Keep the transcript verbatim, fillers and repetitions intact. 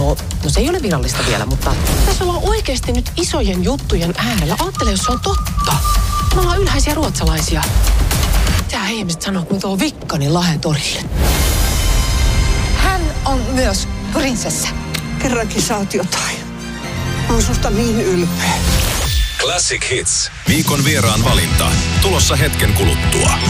No, no se ei ole virallista vielä, mutta tässä ollaan oikeasti nyt isojen juttujen äärellä. Aattele, jos se on totta. Me ollaan ylhäisiä ruotsalaisia. Tää ihmiset sanoo, kun tuo Vikkani Lahdentorille. Hän on myös prinsessa. Kerrankin saat jotain. Mä oon susta niin ylpeä. Classic Hits. Viikon vieraan valinta. Tulossa hetken kuluttua.